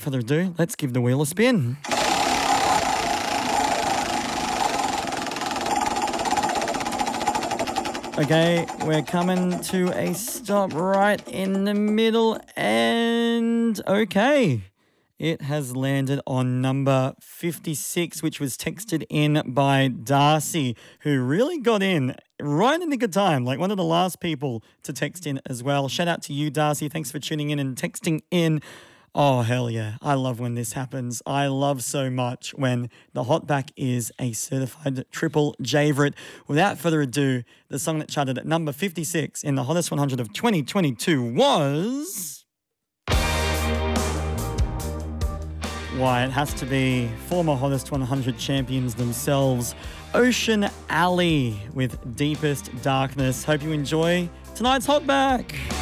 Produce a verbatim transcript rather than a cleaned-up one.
further ado, let's give the wheel a spin. Okay, we're coming to a stop right in the middle, and okay, it has landed on number fifty-six, which was texted in by Darcy, who really got in right in the nick of time, like one of the last people to text in as well. Shout out to you, Darcy. Thanks for tuning in and texting in. Oh, hell yeah. I love when this happens. I love so much when the hotback is a certified triple J-Vrit. Without further ado, the song that charted at number fifty-six in the Hottest one hundred of twenty twenty-two was... Why, it has to be former Hottest one hundred champions themselves, Ocean Alley with Deepest Darkness. Hope you enjoy tonight's Hotback.